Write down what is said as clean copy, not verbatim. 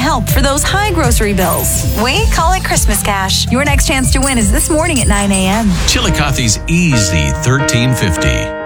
help for those high grocery bills. We call it Christmas cash. Your next chance to win is this morning at 9 a.m. Chillicothe's Easy 1350.